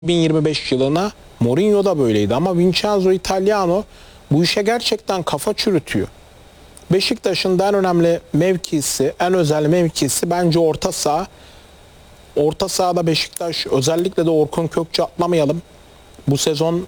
2025 yılına Mourinho da böyleydi ama Vincenzo Italiano bu işe gerçekten kafa çürütüyor. Beşiktaş'ın en önemli mevkisi, en özel mevkisi bence orta saha. Orta sahada Beşiktaş, özellikle de Orkun Kökçü atlamayalım. Bu sezon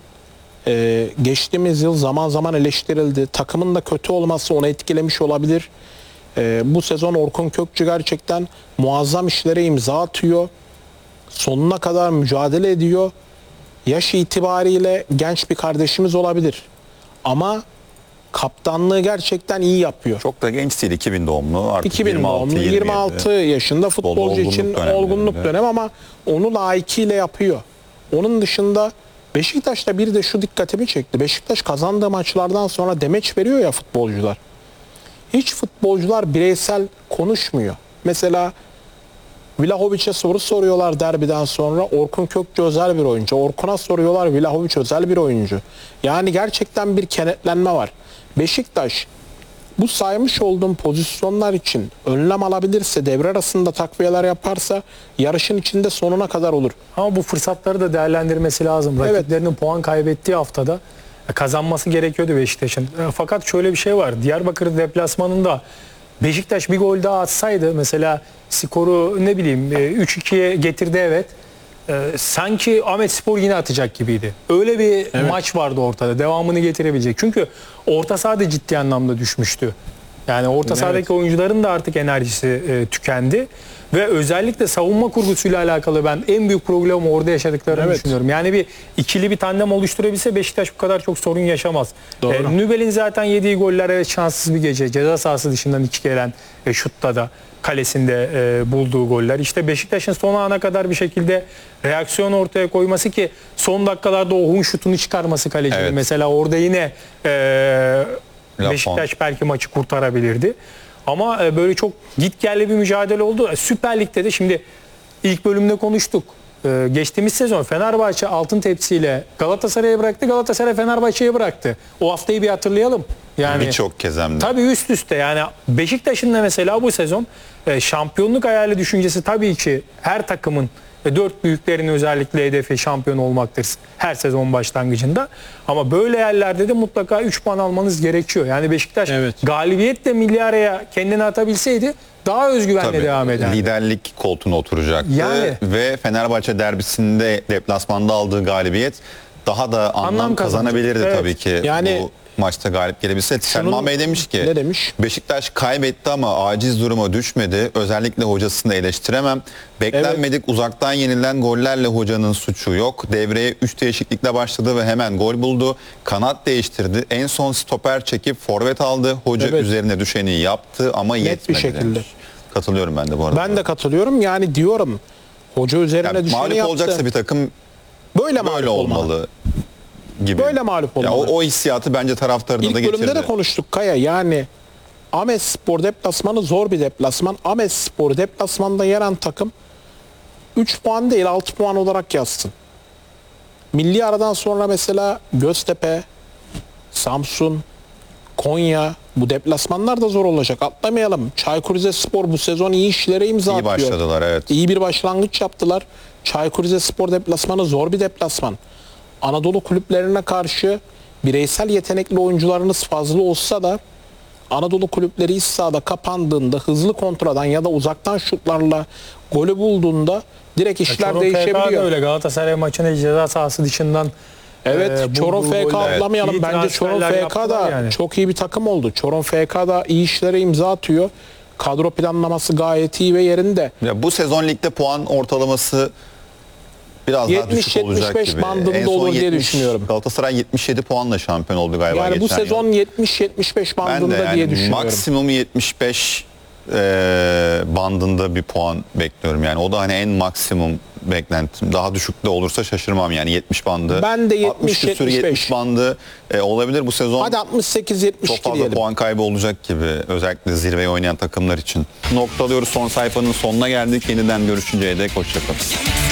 geçtiğimiz yıl zaman zaman eleştirildi. Takımın da kötü olması onu etkilemiş olabilir. Bu sezon Orkun Kökçü gerçekten muazzam işlere imza atıyor. Sonuna kadar mücadele ediyor. Yaş itibariyle genç bir kardeşimiz olabilir. Ama kaptanlığı gerçekten iyi yapıyor. Çok da genç değil, 2000 doğumlu. Artık 2000 doğumlu, 26 yaşında futbolcu için olgunluk dönemi ama onu layıkıyla yapıyor. Onun dışında Beşiktaş'ta bir de şu dikkatimi çekti. Beşiktaş kazandığı maçlardan sonra demeç veriyor ya futbolcular. Hiç futbolcular bireysel konuşmuyor. Mesela Vlahovic'e soru soruyorlar derbiden sonra. Orkun Kökçü özel bir oyuncu. Orkun'a soruyorlar, Vlahovic özel bir oyuncu. Yani gerçekten bir kenetlenme var. Beşiktaş bu saymış olduğum pozisyonlar için önlem alabilirse, devre arasında takviyeler yaparsa yarışın içinde sonuna kadar olur. Ama bu fırsatları da değerlendirmesi lazım. Rakiplerinin puan kaybettiği haftada kazanması gerekiyordu Beşiktaş'ın. Fakat şöyle bir şey var. Diyarbakır deplasmanında Beşiktaş bir gol daha atsaydı, mesela skoru ne bileyim 3-2'ye getirdi, evet. Sanki Ahmetspor yine atacak gibiydi. Öyle bir maç vardı ortada. Devamını getirebilecek. Çünkü orta sahada ciddi anlamda düşmüştü. Yani orta sahadaki oyuncuların da artık enerjisi tükendi. Ve özellikle savunma kurgusuyla alakalı ben en büyük problemi orada yaşadıklarını düşünüyorum. Yani bir ikili bir tandem oluşturabilse Beşiktaş bu kadar çok sorun yaşamaz. Nübel'in zaten yediği goller şanssız bir gece. Ceza sahası dışından 2 gelen şutta da kalesinde bulduğu goller. İşte Beşiktaş'ın son ana kadar bir şekilde reaksiyon ortaya koyması ki son dakikalarda Ohun şutunu çıkarması kalecinin. Mesela orada yine Beşiktaş belki maçı kurtarabilirdi. Ama böyle çok gitgelli bir mücadele oldu. Süper Lig'de de şimdi ilk bölümde konuştuk. Geçtiğimiz sezon Fenerbahçe altın tepsiyle Galatasaray'a bıraktı. Galatasaray Fenerbahçe'ye bıraktı. O haftayı bir hatırlayalım. Yani birçok kez hem de. Tabii üst üste, yani Beşiktaş'ın da mesela bu sezon şampiyonluk hayali düşüncesi tabii ki her takımın, dört büyüklerin özellikle hedefi şampiyon olmaktır her sezon başlangıcında. Ama böyle yerlerde de mutlaka 3 puan almanız gerekiyor. Yani Beşiktaş galibiyetle milli araya kendini atabilseydi daha özgüvenle devam ederdi. Liderlik koltuğuna oturacaktı. Yani. Ve Fenerbahçe derbisinde deplasmanda aldığı galibiyet daha da anlam kazanabilirdi tabii ki. Yani bu maçta galip gelebilse. Selman Bey demiş ki, ne demiş? Beşiktaş kaybetti ama aciz duruma düşmedi. Özellikle hocasını eleştiremem. Beklenmedik uzaktan yenilen gollerle hocanın suçu yok. Devreye 3 değişiklikle başladı ve hemen gol buldu. Kanat değiştirdi. En son stoper çekip forvet aldı. Hoca üzerine düşeni yaptı ama yetmedi. Bir şekilde. Demiş. Katılıyorum ben de bu arada. Ben de katılıyorum. Yani diyorum, hoca üzerine düşeni mağlup yaptı. olacaksa bir takım böyle olmalı gibi. Böyle mağlup olmalı. O hissiyatı bence taraftarına da getirdi. İlk bölümde de konuştuk Kaya. Yani Ahmetspor deplasmanı zor bir deplasman. Ahmetspor deplasmanda yenen takım 3 puan değil 6 puan olarak yazsın. Milli aradan sonra mesela Göztepe, Samsun, Konya, bu deplasmanlar da zor olacak. Atlamayalım. Çaykur Rizespor bu sezon iyi işlere imza atıyor. İyi başladılar, evet. İyi bir başlangıç yaptılar. Çaykur Rizespor deplasmanı zor bir deplasman. Anadolu kulüplerine karşı bireysel yetenekli oyuncularınız fazla olsa da Anadolu kulüpleri iç sahada kapandığında, hızlı kontradan ya da uzaktan şutlarla golü bulduğunda direkt işler değişebiliyor. FK öyle. Galatasaray maçını ceza sahası dışından Çorum FK atlamayalım. Bence Çorum FK da çok iyi bir takım oldu. Çorum FK da iyi işlere imza atıyor. Kadro planlaması gayet iyi ve yerinde. Ya bu sezon ligde puan ortalaması biraz daha düşük olacak gibi. bandında olur diye düşünüyorum. Galatasaray 77 puanla şampiyon oldu galiba. Yani bu sezon 70-75 bandında diye düşünüyorum. Maksimum 75 bandında bir puan bekliyorum. Yani o da hani en maksimum beklentim. Daha düşük de olursa şaşırmam yani 70 bandı. Ben de 70 bandı olabilir bu sezon. Hadi 68-72 çok fazla diyelim. puan kaybı olacak gibi, özellikle zirveye oynayan takımlar için. Noktalıyoruz, son sayfanın sonuna geldik. Yeniden görüşünceye dek hoşçakalın.